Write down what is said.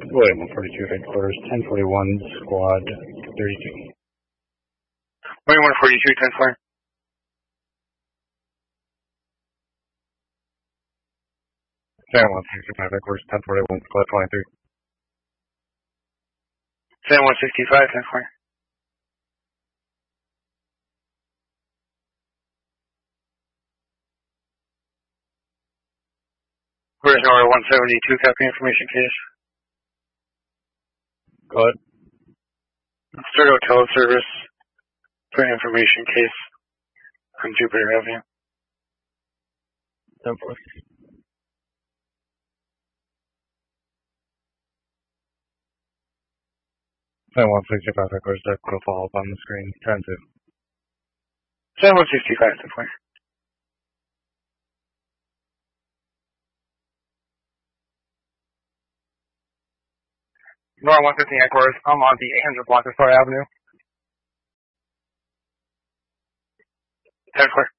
William 142 headquarters, 1041 squad 32. William 142, 10 floor. San 165 headquarters, 1041 squad 23. San 165, 10 floor. Where's number 172, copy information case? Go ahead. Third Hotel Service, for information case on Jupiter Avenue. 10 4. San 165 headquarters, that will follow up on the screen. 10 2. San 165, 10 floor. Nora 115 headquarters, I'm on the 800 block of Star Avenue. 10 floor.